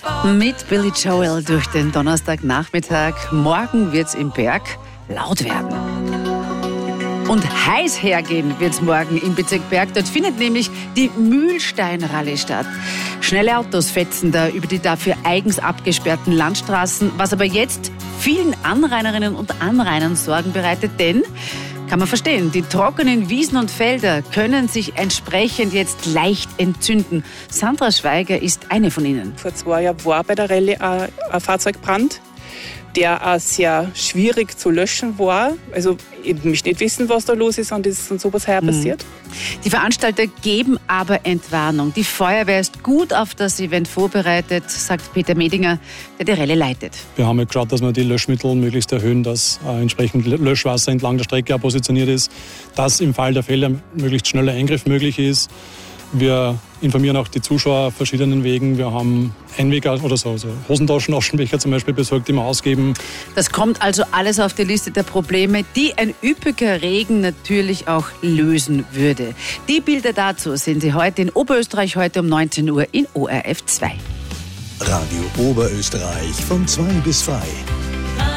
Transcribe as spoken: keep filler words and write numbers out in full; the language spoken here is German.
Mit Billy Joel durch den Donnerstagnachmittag. Morgen wird's im Berg laut werden. Und heiß hergehen wird's morgen im Bezirk Berg. Dort findet nämlich die Mühlstein-Rallye statt. Schnelle Autos fetzen da über die dafür eigens abgesperrten Landstraßen, was aber jetzt vielen Anrainerinnen und Anrainern Sorgen bereitet, denn kann man verstehen, die trockenen Wiesen und Felder können sich entsprechend jetzt leicht entzünden. Sandra Schweiger ist eine von ihnen. Vor zwei Jahren war bei der Rallye ein, ein Fahrzeugbrand, der auch sehr schwierig zu löschen war. Also ich möchte nicht wissen, was da los ist und ist und sowas heuer mhm. passiert. Die Veranstalter geben aber Entwarnung. Die Feuerwehr ist gut auf das Event vorbereitet, sagt Peter Medinger, der die Rallye leitet. Wir haben ja geschaut, dass wir die Löschmittel möglichst erhöhen, dass äh, entsprechend Löschwasser entlang der Strecke auch positioniert ist, dass im Fall der Fälle möglichst schneller Eingriff möglich ist. Wir informieren auch die Zuschauer auf verschiedenen Wegen. Wir haben Einweg- oder so, so Hosentaschen, Aschenbecher zum Beispiel besorgt, die wir ausgeben. Das kommt also alles auf die Liste der Probleme, die ein üppiger Regen natürlich auch lösen würde. Die Bilder dazu sehen Sie heute in Oberösterreich, heute um neunzehn Uhr in O R F zwei. Radio Oberösterreich von zwei bis drei.